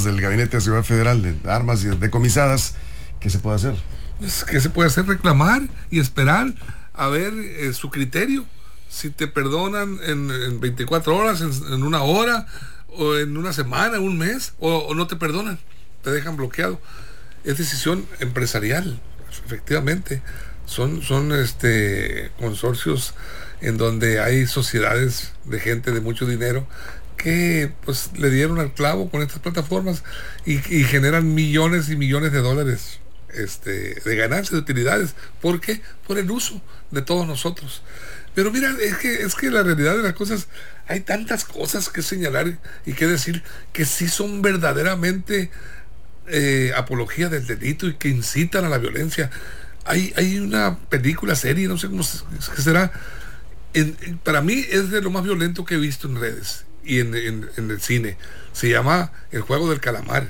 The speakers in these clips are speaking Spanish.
del Gabinete de Seguridad Federal de armas decomisadas, ¿qué se puede hacer? Pues, ¿qué se puede hacer? Reclamar y esperar a ver su criterio. Si te perdonan en 24 horas, en una hora, o en una semana, un mes, o no te perdonan, te dejan bloqueado. Es decisión empresarial, efectivamente. Son consorcios en donde hay sociedades de gente de mucho dinero que pues le dieron al clavo con estas plataformas y generan millones y millones de dólares de ganancias, de utilidades. ¿Por qué? Por el uso de todos nosotros. Pero mira, es que la realidad de las cosas, hay tantas cosas que señalar y que decir que sí son verdaderamente apología del delito y que incitan a la violencia. Hay una película, serie, no sé cómo será, para mí es de lo más violento que he visto en redes y en el cine. Se llama El Juego del Calamar,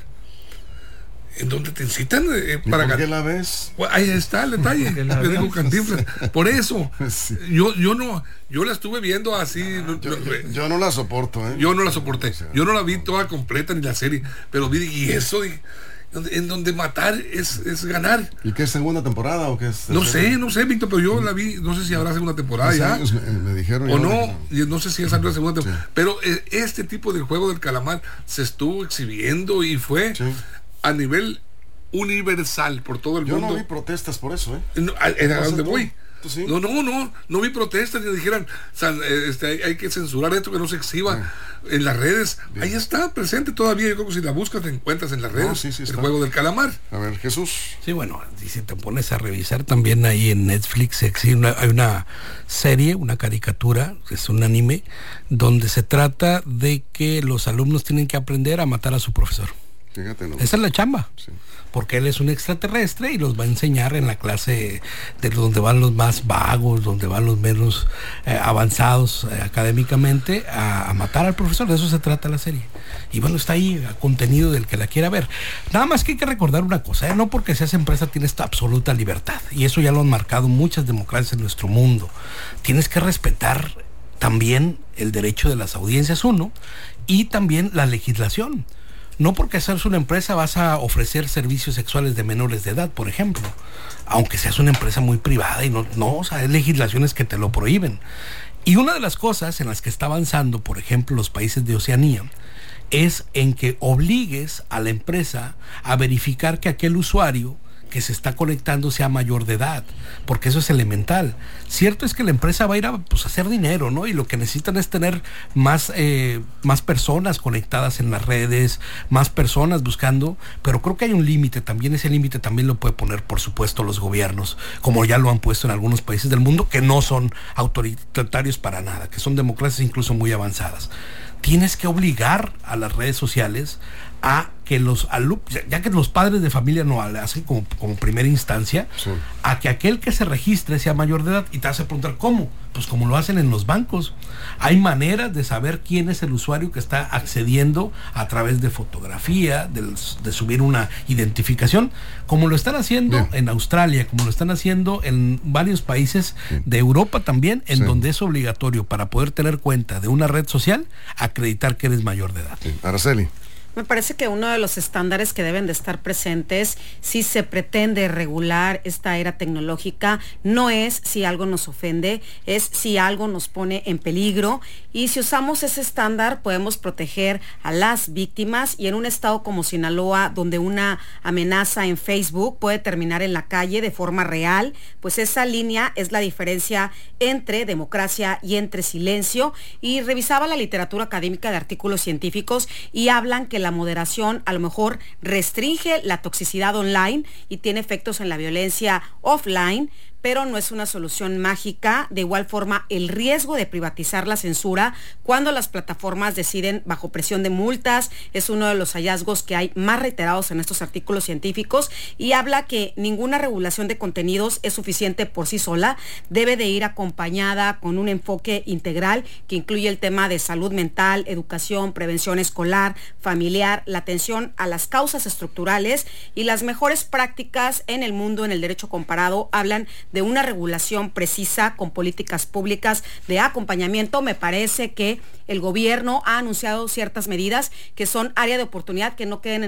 en donde te incitan para ganar. ¿Por qué la ves? Bueno, ahí está el detalle. Le digo Cantinflas. Por eso, sí. yo la estuve viendo así. Yo no la soporto, ¿eh? Yo no la soporté. Yo no la vi toda completa ni la serie, pero vi, y eso en donde matar es ganar. ¿Y qué es segunda temporada o qué es? No sé, Víctor, pero yo la vi, no sé si habrá segunda temporada ya. Me dijeron. O no, no sé si ya salió la segunda temporada. Sí. Pero este tipo del Juego del Calamar se estuvo exhibiendo y fue a nivel universal por todo el mundo. Yo no vi protestas por eso, ¿A dónde voy? ¿Sí? No vi protestas ni dijeran hay que censurar esto, que no se exhiba en las redes. Bien. Ahí está presente todavía. Yo creo que si la buscas te encuentras en las redes. El Juego del Calamar. A ver, Jesús. Sí, bueno, y si te pones a revisar también ahí en Netflix hay una serie, una caricatura, es un anime, donde se trata de que los alumnos tienen que aprender a matar a su profesor. Fíjate, ¿no? Esa es la chamba. Sí. Porque él es un extraterrestre y los va a enseñar en la clase de donde van los más vagos, donde van los menos avanzados académicamente, a matar al profesor. De eso se trata la serie. Y bueno, está ahí a contenido del que la quiera ver. Nada más que hay que recordar una cosa, no porque seas empresa tienes esta absoluta libertad. Y eso ya lo han marcado muchas democracias en nuestro mundo. Tienes que respetar también el derecho de las audiencias, y también la legislación. No porque seas una empresa vas a ofrecer servicios sexuales de menores de edad, por ejemplo, aunque seas una empresa muy privada y o sea, hay legislaciones que te lo prohíben. Y una de las cosas en las que está avanzando, por ejemplo, los países de Oceanía, es en que obligues a la empresa a verificar que aquel usuario que se está conectando sea mayor de edad, porque eso es elemental. Cierto es que la empresa va a ir a hacer dinero, ¿no? Y lo que necesitan es tener más personas conectadas en las redes, más personas buscando, pero creo que hay un límite también. Ese límite también lo puede poner, por supuesto, los gobiernos, como ya lo han puesto en algunos países del mundo que no son autoritarios para nada, que son democracias incluso muy avanzadas. Tienes que obligar a las redes sociales a que los alumnos, ya que los padres de familia no le hacen como primera instancia, a que aquel que se registre sea mayor de edad. Y te vas a preguntar, ¿cómo? Pues como lo hacen en los bancos. Hay maneras de saber quién es el usuario que está accediendo a través de fotografía, de subir una identificación, como lo están haciendo en Australia, como lo están haciendo en varios países de Europa también, en donde es obligatorio para poder tener cuenta de una red social, acreditar que eres mayor de edad. Araceli. Me parece que uno de los estándares que deben de estar presentes si se pretende regular esta era tecnológica no es si algo nos ofende, es si algo nos pone en peligro, y si usamos ese estándar podemos proteger a las víctimas. Y en un estado como Sinaloa, donde una amenaza en Facebook puede terminar en la calle de forma real, pues esa línea es la diferencia entre democracia y entre silencio. Y revisaba la literatura académica de artículos científicos y hablan que la moderación a lo mejor restringe la toxicidad online y tiene efectos en la violencia offline, pero no es una solución mágica. De igual forma, el riesgo de privatizar la censura cuando las plataformas deciden bajo presión de multas es uno de los hallazgos que hay más reiterados en estos artículos científicos, y habla que ninguna regulación de contenidos es suficiente por sí sola, debe de ir acompañada con un enfoque integral que incluye el tema de salud mental, educación, prevención escolar, familiar, la atención a las causas estructurales, y las mejores prácticas en el mundo en el derecho comparado hablan de una regulación precisa con políticas públicas de acompañamiento. Me parece que el gobierno ha anunciado ciertas medidas que son área de oportunidad, que no queden en